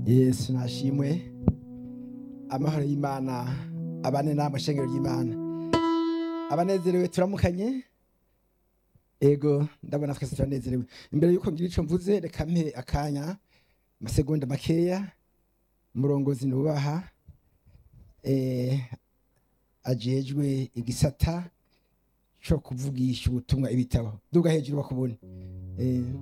Yesu nashimwe. Amahoro y'Imana abane namwe shengero ry'Imana. Abanezerewe turamukanye. Ego ndabona twese turanezerewe. Imbere yuko ngira ico mvuze reka mpe akanya amasegonda makeya umurongozi nubaha ajejwe igisata cyo kuvugisha ubutumwa ibitabo. Duga hejuru bakubone.